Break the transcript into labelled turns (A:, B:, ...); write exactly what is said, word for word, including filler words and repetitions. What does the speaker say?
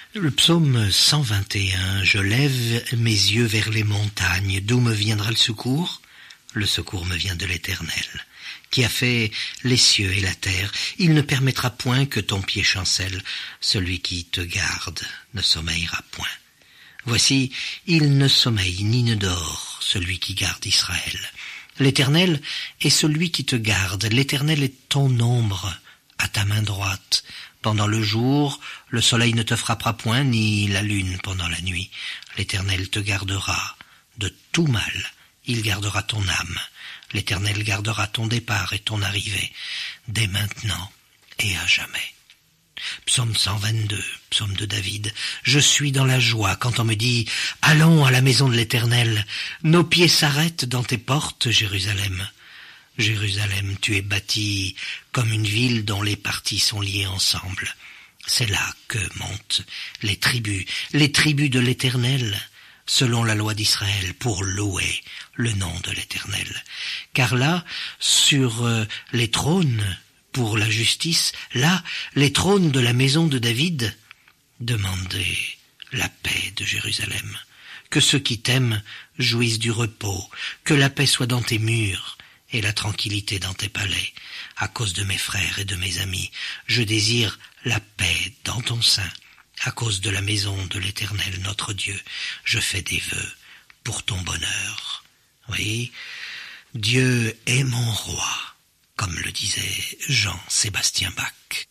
A: Le psaume cent vingt et un. Je lève mes yeux vers les montagnes. D'où me viendra le secours? Le secours me vient de l'Éternel, qui a fait les cieux et la terre. Il ne permettra point que ton pied chancelle. Celui qui te garde ne sommeillera point. Voici, il ne sommeille ni ne dort, celui qui garde Israël. L'Éternel est celui qui te garde. L'Éternel est ton ombre à ta main droite. Pendant le jour, le soleil ne te frappera point, ni la lune pendant la nuit. L'Éternel te gardera de tout mal. Il gardera ton âme. L'Éternel gardera ton départ et ton arrivée, dès maintenant et à jamais. Psaume cent vingt-deux, psaume de David. Je suis dans la joie quand on me dit « Allons à la maison de l'Éternel ». Nos pieds s'arrêtent dans tes portes, Jérusalem. Jérusalem, tu es bâtie comme une ville dont les parties sont liées ensemble. C'est là que montent les tribus, les tribus de l'Éternel, selon la loi d'Israël, pour louer le nom de l'Éternel. Car là, sur euh, les trônes pour la justice, là, les trônes de la maison de David, demandez la paix de Jérusalem. Que ceux qui t'aiment jouissent du repos, que la paix soit dans tes murs, et la tranquillité dans tes palais. À cause de mes frères et de mes amis, je désire la paix dans ton sein. À cause de la maison de l'Éternel, notre Dieu, je fais des vœux pour ton bonheur. Oui, Dieu est mon roi, comme le disait Jean-Sébastien Bach.